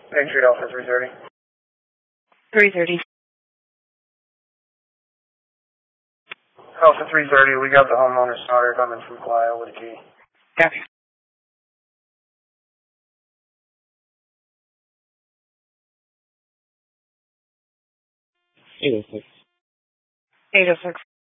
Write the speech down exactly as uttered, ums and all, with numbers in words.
Patriot Alpha three thirty. three thirty. Alpha three thirty, we got the homeowner's starter coming from Clio with a key. Copy. eight oh six. eight oh six.